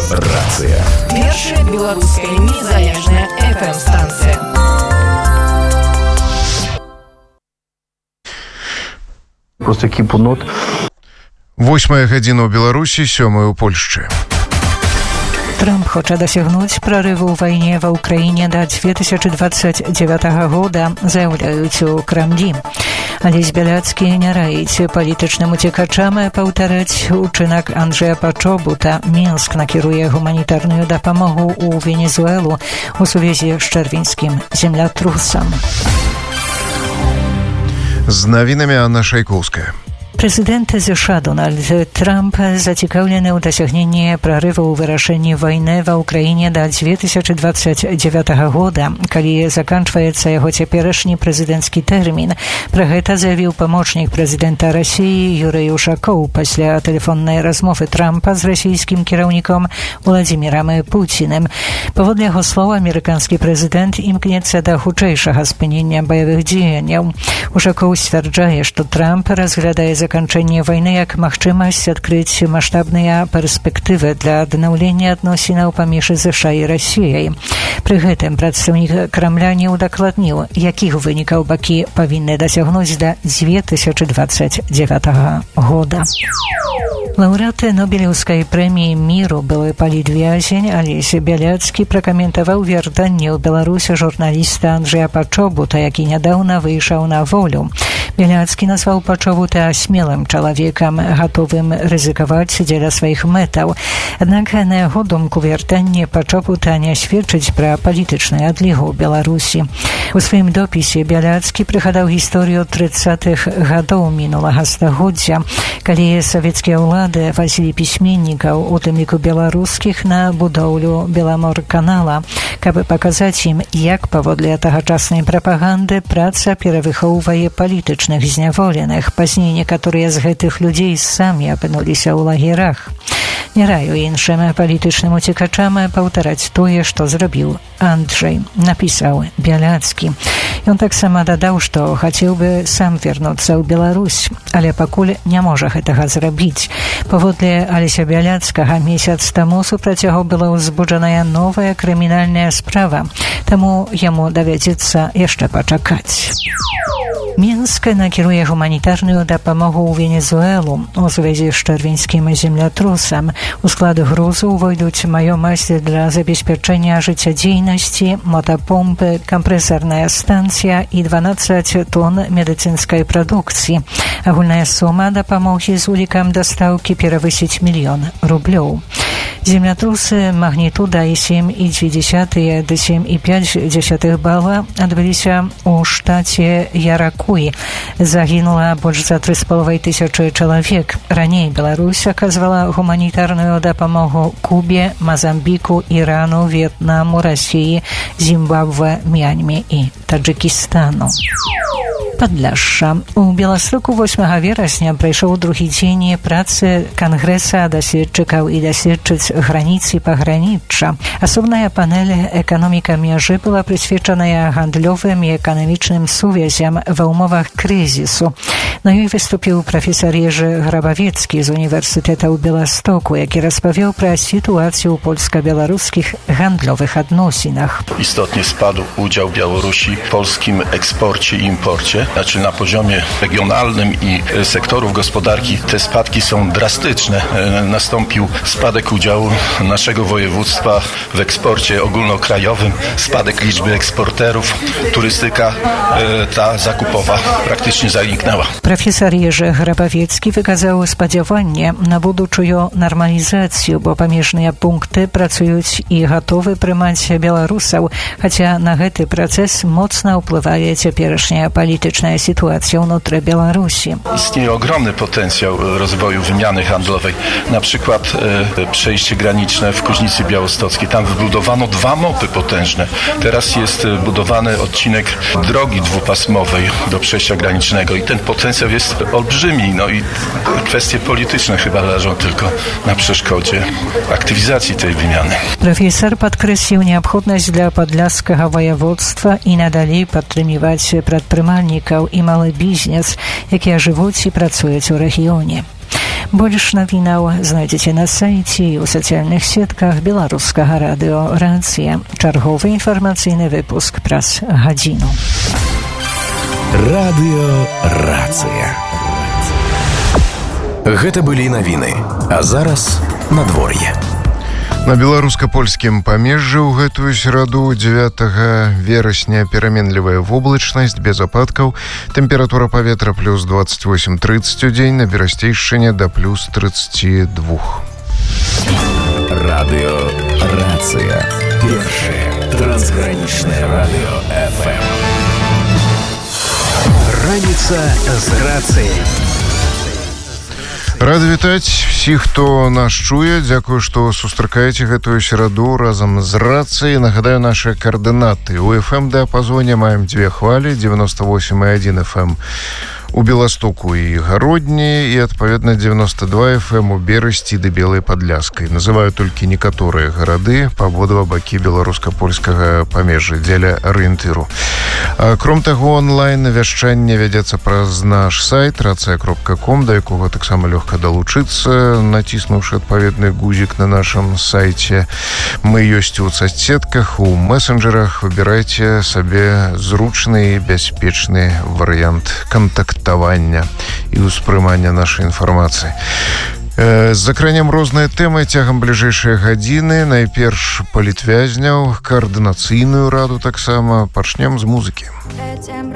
Рацыя. Першая беларуская незалежная FM-станція. Просто кіпунот. 8 гадзіна ў Беларусі, 7 у Польшчы. Трамп хоча дасягнуць прарыву ў вайне ва ўкраіне да 2029 года, заяўляюць у Крамлі. Алесь Бяляцкі не раіць палітычным уцекачам паўтараць учынак Анджэя Пачобута. Мінск накіруе гуманітарную дапамогу ў Венесуэлу у сувязі з чэрвеньскім землятрусам. З навінамі Анна Шайкоўская. Прэзідэнт США Дональд Трамп зацікаўлены ў дасягненні прарыву ў вырашэнні вайны ва ўкраіне да 2029 года, калі заканчваецца яго цяперашні прэзідэнцкі тэрмін. Пра гэта заявіў памочнік прэзідэнта Расіі Юрый Ушакоў пасля тэлефоннай размовы Трампа з расійскім кіраўніком Владзімірам Пуціним. Паводле яго слоў, амерыканскі прэзідэнт імкнецца да хутчэйшага спынення баявых дзеянняў. Ушакоў сцвярджае, што Трамп разглядае заканчэнне вайны як магчымасць адкрыць маштабныя перспектывы для аднаўлення адносінаў паміж ЗША і Расіяй. Пры гэтым прадстаўнік Крамля не ўдакладніў, якіх вынікаў бакі павінны дасягнуць да 2029 года. Лаўрэат Нобелеўскай прэміі міру былы палітвязень Алесь Бяляцкі пракаментаваў вяртанне ў Беларусь журналіста Анджэя Пачобута, які нядаўна выйшаў на волю. Бяляцкі назваў Пачобута смелым чалавекам, гатовым рызыкаваць дзеля сваіх мэтаў. Аднак, на яго думку, вяртанне Пачобута не сведчыць пра палітычную адлігу ў Беларусі. У сваім допісе Бяляцкі прыгадаў гісторыю 30-х гадоў мінулага стагоддзя, калі савецкія ўлады вазілі пісьменнікаў, у тым ліку беларускіх, на будоўлю Беламор-канала, каб паказаць ім, як паводле тагачаснай прапаганды праца перавыхоўвае палітычных зняволеных. Пазней некаторыя з гэтых людзей самі апынуліся ў лагерах. Не раю іншым палітычным уцекачам паўтараць тое, што зрабіў Анджэй, напісаў Бяляцкі. Ён таксама дадаў, што хацеў бы сам вярнуцца ў Беларусь, але пакуль не можа гэтага зрабіць. Паводле Алеся Бяляцкага, месяц таму супраць яго была ўзбуджаная новая крымінальная справа, таму яму давядзецца яшчэ пачакаць. Мінск накіруе гуманітарную дапамогу ў Венесуэлу у сувязі з чэрвеньскім землятрусам. У склад грузу ўвойдуць маёмасць для забеспячэння жыццядзейнасці, мотапомпы, кампрэсарная станцыя і 12 тонн медыцынскай прадукцыі. Агульная сума дапамогі з улікам дастаўкі перавысіць 1 000 000 рублёў. Землятрусы магнітудай 7,2 да 7,5 бала адбыліся ў штаце Яракуй. Загінула больш за 3500 чалавек. Раней Беларусь аказвала гуманітарную дапамогу Кубе, Мазамбіку, Ірану, В'етнаму, Расіі, Зімбабве, Мяньме і Таджикістану. Падляшша. У Беластруку 8 верасня прайшоў другі дзень працы Кангрэса даследчыкаў і даследчыц граніц і пагранічча. Асобная панель «Эканоміка мяжы» была прысвечаная гандлёвым і эканамічным сувязям ва ўмовах крызісу. На ёй выступіў прафесар Ежы Грабавецкі з універсітэта ў Беластоку, які распавёў пра сітуацыю ў польска-беларускіх гандлёвых адносінах. Istotnie spadł udział Białorusi w polskim eksporcie i imporcie. Znaczy na poziomie regionalnym i sektorów gospodarki te spadki są drastyczne. Nastąpił spadek udziału naszego województwa w eksporcie ogólnokrajowym, spadek liczby eksporterów, turystyka ta zakupowa praktycznie zaniknęła. Profesor Jerzy Grabawecki wykazał spodziewanie na будучую нормалізацію, бо памежныя пункты працуюць і гатовы прымаць беларусаў, хаця на гэты працэс моцна ўплывае цяперашняя палітычная сітуацыя ўнутры Беларусі. Istnieje ogromny potencjał rozwoju wymiany handlowej. Na przykład przejście graniczne w Kuźnicy Białostockiej. Tam wybudowano 2 mopy potężne. Teraz jest budowany odcinek drogi dwupasmowej do przejścia granicznego i ten potencjał jest olbrzymi. No i kwestie polityczne chyba leżą tylko na przeszkodzie aktywizacji tej wymiany. Profesor podkreślił необходность для Подляскага воеводства і надалей падтрымліваць прадпрымальнікаў і малы бізнес, якія жывуць і працуюць у рэгіёне. Больш навінаў знойдзеце на сайце і ў сацыяльных сетках беларускага радыё «Рацыя». Чарговы інфармацыйны выпуск праз гадзіну. Радыё «Рацыя». Гэта былі навіны, а зараз надвор'е. На беларуска-польскім памежжы ў гэтую сераду 9 верасня пераменлівая воблачнасць без ападкаў, тэмпература паветра плюс 28-30 у дзень, на берасцейшчыне да плюс 32. Радыё «Рацыя». Першае трансгранічнае радыё FM. Раніца з рацыяй. Рады вітаць всіх, хто нас чуе. Дзякую, што сустракаеце гэтую сераду разам з рацыяй. Нагадаю, нашыя каардынаты. У FM-дыапазоне маем 2 хвалі, 98,1 FM у Беластоку і Гародні, і, адпаведна, 92 FM у Берасці ды Белай Падляскай. Называю толькі некаторыя гарады па абодва бакі беларуска-польскага памежжа дзеля арыентыру. Кром таго, онлайн вяшчанне вядзецца праз наш сайт racja.com, да якога таксама лёгка далучыцца, націснуўшы адпаведны гузік на нашым сайце. Мы ёсць у соцсетках, у месенджерах. Выбірайце сабе зручны і бяспечны варыянт кантактавання і ўспрымання нашай інфармацыі. Закранем розныя тэмы цягам бліжэйшай гадзіны. Найперш палітвязняў, каардынацыйную раду таксама. Пачнем з музыкі.